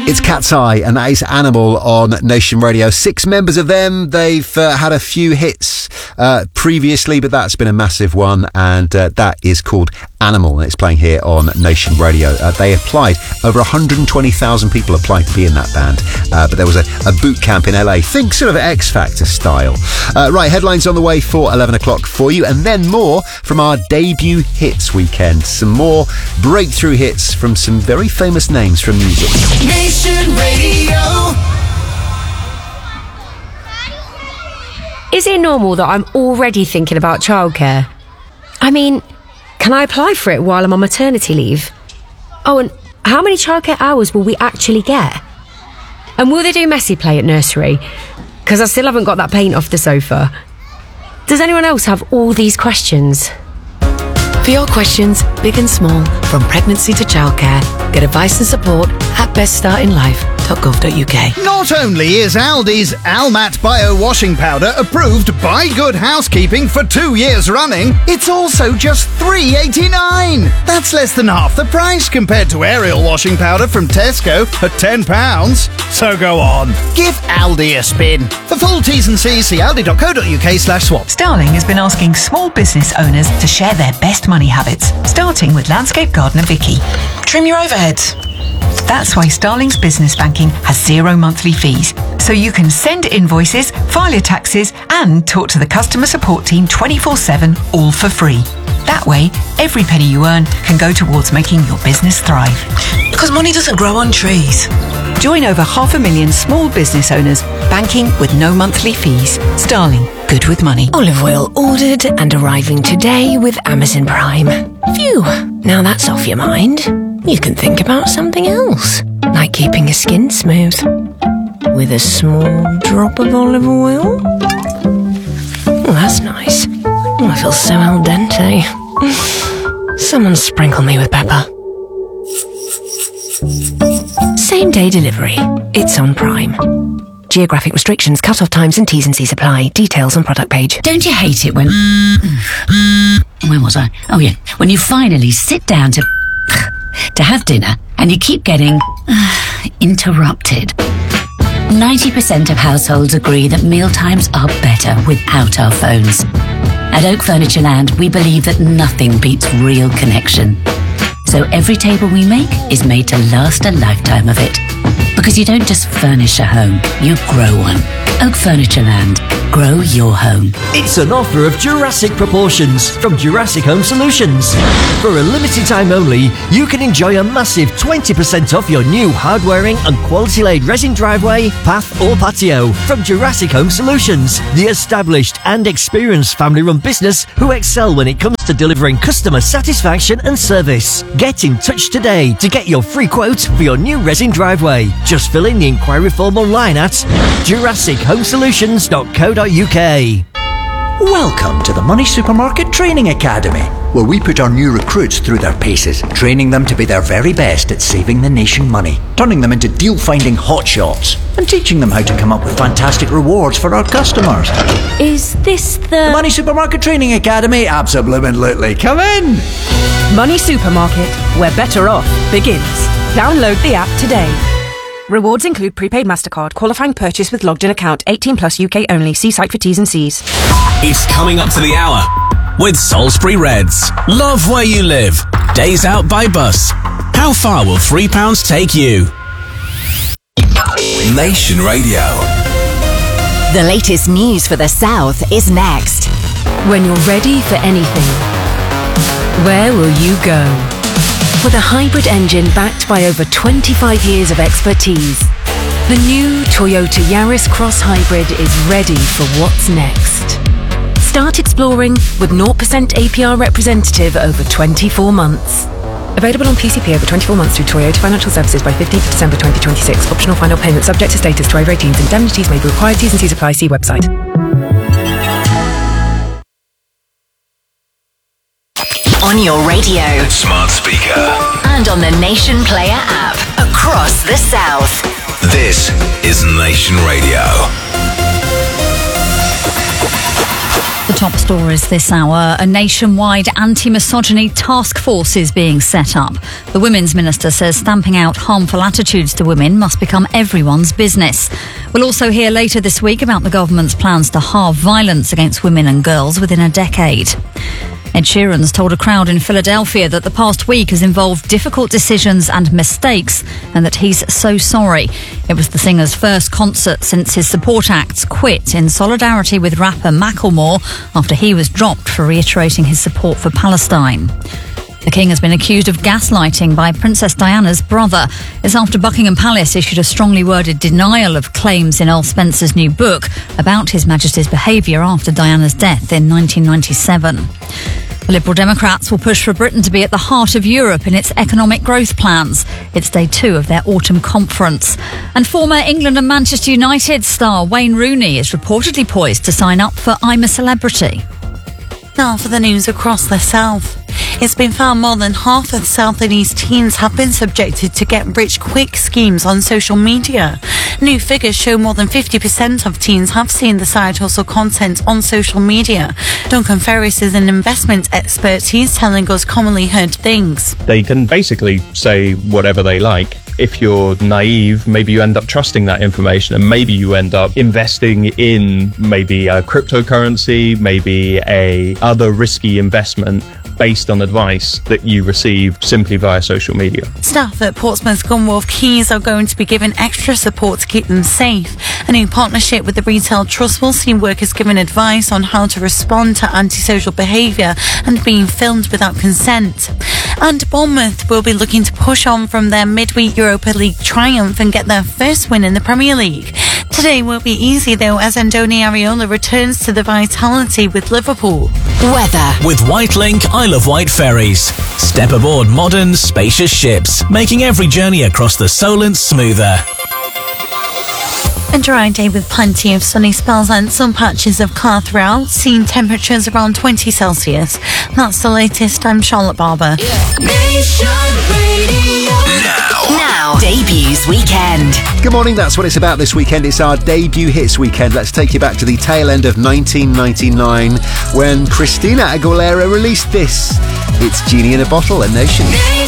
It's Cat's Eye, and that is Animal on Nation Radio. 6 members of them. They've had a few hits previously, but that's been a massive one, and that is called Animal, and it's playing here on Nation Radio. They applied. Over 120,000 people applied to be in that band, but there was a boot camp in LA. Think sort of X Factor style. Right, headlines on the way for 11 o'clock for you, and then more from our debut hits weekend. Some more breakthrough hits from some very famous names from music. Nation Radio. Is it normal that I'm already thinking about childcare? I mean, can I apply for it while I'm on maternity leave? Oh, and how many childcare hours will we actually get? And will they do messy play at nursery? Because I still haven't got that paint off the sofa. Does anyone else have all these questions? For your questions, big and small, from pregnancy to childcare, get advice and support at beststartinlife.gov.uk. Not only is Aldi's Almat Bio Washing Powder approved by Good Housekeeping for 2 years running, it's also just $3.89. That's less than half the price compared to Ariel Washing Powder from Tesco at £10. So go on, give Aldi a spin. For full T's and C's, see aldi.co.uk/swap. Starling has been asking small business owners to share their best money habits, starting with landscape gardener Vicky. Trim your overheads. That's why Starling's business banking has 0 monthly fees, so you can send invoices, file your taxes, and talk to the customer support team 24/7, all for free. That way, every penny you earn can go towards making your business thrive. Because money doesn't grow on trees. Join over 500,000 small business owners, banking with no monthly fees. Starling, good with money. Olive oil ordered and arriving today with Amazon Prime. Phew, now that's off your mind. You can think about something else, like keeping your skin smooth with a small drop of olive oil. Oh, that's nice. Oh, I feel so al dente. Someone sprinkle me with pepper. Same day delivery. It's on Prime. Geographic restrictions, cut-off times and T's and C's apply. Details on product page. Don't you hate it when... Where was I? Oh yeah, when you finally sit down to have dinner and you keep getting interrupted. 90% of households agree that mealtimes are better without our phones. At Oak Furniture Land, we believe that nothing beats real connection. So every table we make is made to last a lifetime of it. Because you don't just furnish a home, you grow one. Oak Furniture Land. Grow your home. It's an offer of Jurassic proportions from Jurassic Home Solutions. For a limited time only, you can enjoy a massive 20% off your new hard-wearing and quality-laid resin driveway, path or patio from Jurassic Home Solutions, the established and experienced family-run business who excel when it comes to delivering customer satisfaction and service. Get in touch today to get your free quote for your new resin driveway. Just fill in the inquiry form online at jurassichomesolutions.co.uk. Welcome to the Money Supermarket Training Academy, where we put our new recruits through their paces, training them to be their very best at saving the nation money, turning them into deal-finding hotshots, and teaching them how to come up with fantastic rewards for our customers. Is this the Money Supermarket Training Academy? Absolutely. Come in! Money Supermarket, where better off begins. Download the app today. Rewards include prepaid MasterCard, qualifying purchase with logged-in account, 18 plus UK only. See site for T's and C's. It's coming up to the hour with Salisbury Reds. Love where you live. Days out by bus. How far will £3 take you? Nation Radio. The latest news for the South is next. When you're ready for anything, where will you go? With a hybrid engine backed by over 25 years of expertise, the new Toyota Yaris Cross Hybrid is ready for what's next. Start exploring with 0% APR representative over 24 months. Available on PCP over 24 months through Toyota Financial Services by 15th December 2026. Optional final payment subject to status to over 18s. Indemnities may be required. T's and C's apply. See website. On your radio, Smart speaker, and on the Nation Player app across the South. this is Nation Radio. The top stories this hour. A nationwide anti-misogyny task force is being set up. The Women's Minister says stamping out harmful attitudes to women must become everyone's business. We'll also hear later this week about the government's plans to halve violence against women and girls within a decade. Ed Sheeran's told a crowd in Philadelphia that the past week has involved difficult decisions and mistakes and that he's so sorry. It was the singer's first concert since his support acts quit in solidarity with rapper Macklemore after he was dropped for reiterating his support for Palestine. The King has been accused of gaslighting by Princess Diana's brother. It's after Buckingham Palace issued a strongly worded denial of claims in Earl Spencer's new book about His Majesty's behaviour after Diana's death in 1997. The Liberal Democrats will push for Britain to be at the heart of Europe in its economic growth plans. It's day 2 of their autumn conference. And former England and Manchester United star Wayne Rooney is reportedly poised to sign up for I'm a Celebrity. Now for the news across the south. It's been found more than half of South and East teens have been subjected to get-rich-quick schemes on social media. New figures show more than 50% of teens have seen the side hustle content on social media. Duncan Ferris is an investment expert. He's telling us commonly heard things. They can basically say whatever they like. If you're naive, maybe you end up trusting that information and maybe you end up investing in maybe a cryptocurrency, maybe a other risky investment based on advice that you receive simply via social media. Staff at Portsmouth Gunwharf Quays are going to be given extra support to keep them safe. A new partnership with the Retail Trust will see workers given advice on how to respond to antisocial behaviour and being filmed without consent. And Bournemouth will be looking to push on from their midweek Europa League triumph and get their first win in the Premier League. Today won't be easy though, as Andoni Areola returns to the Vitality with Liverpool. Weather. With Whitelink, Isle of Wight ferries. Step aboard modern, spacious ships, making every journey across the Solent smoother. A dry day with plenty of sunny spells and some patches of cloud throughout, seeing temperatures around 20 Celsius. That's the latest. I'm Charlotte Barber. Nation Radio. Now, debuts weekend. Good morning, that's what it's about this weekend. It's our debut hits weekend. Let's take you back to the tail end of 1999 when Christina Aguilera released this. It's Genie in a Bottle at Nation.